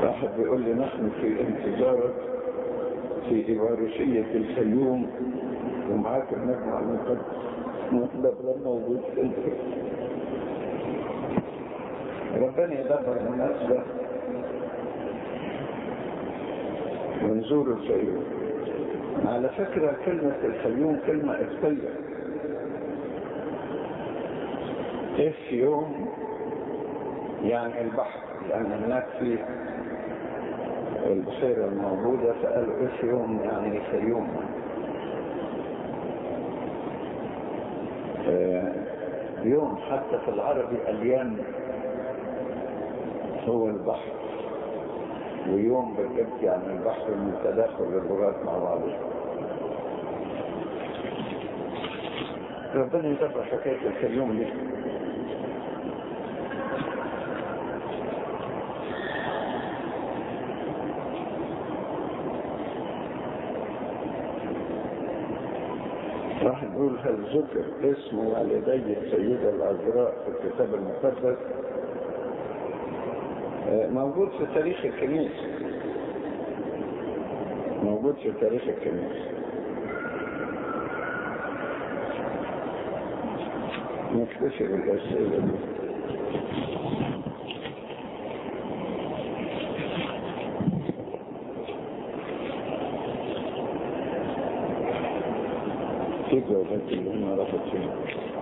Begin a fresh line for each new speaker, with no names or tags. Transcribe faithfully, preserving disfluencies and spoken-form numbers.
واحد بيقول لي نحن في انتظارك في إبارشية الفيوم ومعاك المجمع المقدس مطلب لما موجود في الفيوم. ربنا يدبر المناسبة ونزور الفيوم. على فكرة كلمة الفيوم كلمة إسبانية. الفيوم يعني البحر، لأن هناك في البحيرة الموجودة فقالوا الفيوم يعني فيوم. يوم حتى في العربي اليوم هو البحر، ويوم بالجبت يعني البحر من تداخل اللغات مع بعضها. ربنا يدبر حكاية الفيوم دي. راح نقول هل ذكر اسم والدي السيدة العذراء في الكتاب المقدس؟ موجود في تاريخ الكنيسة، موجود في تاريخ الكنيسة. نكتفي بالأسئلة دي. في جوابات اللي هم رفض فيها.